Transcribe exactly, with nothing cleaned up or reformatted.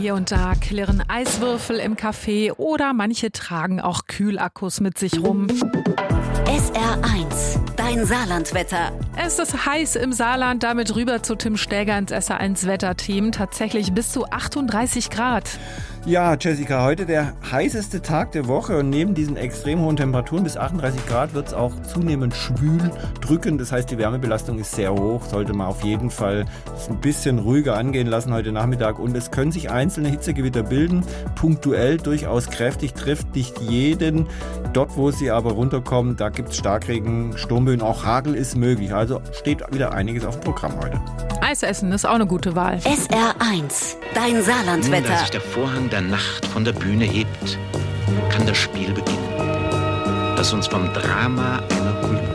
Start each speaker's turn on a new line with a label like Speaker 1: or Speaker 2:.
Speaker 1: Hier und da klirren Eiswürfel im Café oder manche tragen auch Kühlakkus mit sich rum.
Speaker 2: S R eins, dein Saarlandwetter.
Speaker 1: Es ist heiß im Saarland, damit rüber zu Tim Stäger ins S R eins Wetterteam. Tatsächlich bis zu achtunddreißig Grad.
Speaker 3: Ja, Jessica, heute der heißeste Tag der Woche und neben diesen extrem hohen Temperaturen bis achtunddreißig Grad wird es auch zunehmend schwül, drückend. Das heißt, die Wärmebelastung ist sehr hoch, sollte man auf jeden Fall es ein bisschen ruhiger angehen lassen heute Nachmittag. Und es können sich einzelne Hitzegewitter bilden, punktuell durchaus kräftig, trifft nicht jeden. Dort, wo sie aber runterkommen, da gibt es Starkregen, Sturmböen, auch Hagel ist möglich. Also steht wieder einiges auf dem Programm heute.
Speaker 1: Eis essen ist auch eine gute Wahl.
Speaker 2: S R eins, dein Saarlandwetter.
Speaker 4: Nun, da sich der Vorhang der Nacht von der Bühne hebt, kann das Spiel beginnen, das uns vom Drama einer Kultur